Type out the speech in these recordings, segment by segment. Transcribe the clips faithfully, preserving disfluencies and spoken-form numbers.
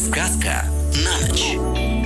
Сказка на ночь.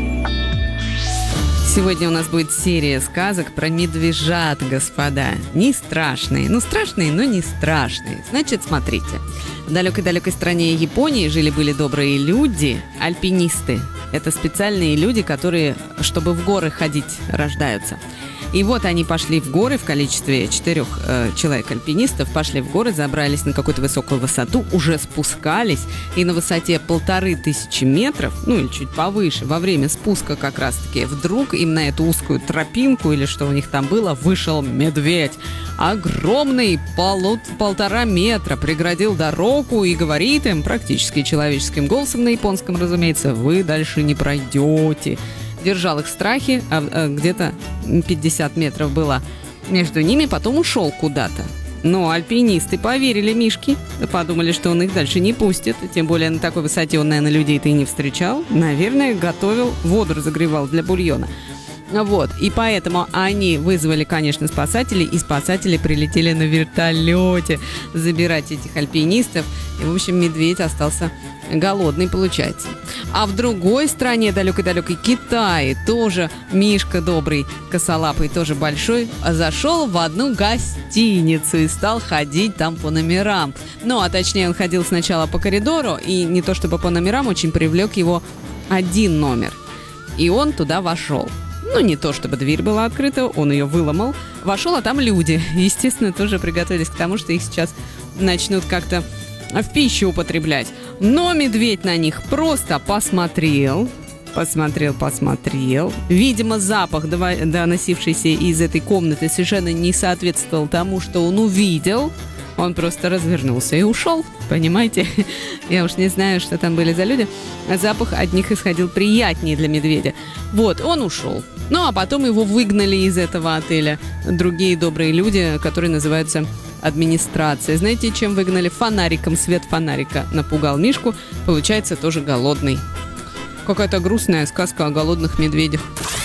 Сегодня у нас будет серия сказок про медвежат, господа. Не страшные. Ну, страшные, но не страшные. Значит, смотрите. В далекой-далекой стране Японии жили-были добрые люди, альпинисты. Это специальные люди, которые, чтобы в горы ходить, рождаются. И вот они пошли в горы в количестве четырех э, человек-альпинистов, пошли в горы, забрались на какую-то высокую высоту, уже спускались, и на высоте полторы тысячи метров, ну или чуть повыше, во время спуска как раз-таки, вдруг им на эту узкую тропинку, или что у них там было, вышел медведь. Огромный, полут, полтора метра, преградил дорогу и говорит им, практически человеческим голосом, на японском, разумеется, вы дальше не пройдете. Держал их в страхе, а, а где-то пятьдесят метров было между ними, потом ушел куда-то. Но альпинисты поверили Мишке, подумали, что он их дальше не пустит, тем более на такой высоте он, наверное, людей-то и не встречал. Наверное, готовил, воду разогревал для бульона. Вот, и поэтому они вызвали, конечно, спасателей, и спасатели прилетели на вертолете забирать этих альпинистов. И, в общем, медведь остался голодный, получается. А в другой стране, далекой-далекой Китае, тоже Мишка добрый, косолапый, тоже большой, зашел в одну гостиницу и стал ходить там по номерам. Ну, а точнее, он ходил сначала по коридору, и не то чтобы по номерам, очень привлек его один номер. И он туда вошел. Ну, не то чтобы дверь была открыта, он ее выломал. Вошел, а там люди. Естественно, тоже приготовились к тому, что их сейчас начнут как-то в пищу употреблять. Но медведь на них просто посмотрел, посмотрел, посмотрел. Видимо, запах, доносившийся из этой комнаты, совершенно не соответствовал тому, что он увидел. Он просто развернулся и ушел, понимаете? Я уж не знаю, что там были за люди. Запах от них исходил приятнее для медведя. Вот, он ушел. Ну, а потом его выгнали из этого отеля другие добрые люди, которые называются администрация. Знаете, чем выгнали? Фонариком. Свет фонарика напугал Мишку. Получается, тоже голодный. Какая-то грустная сказка о голодных медведях.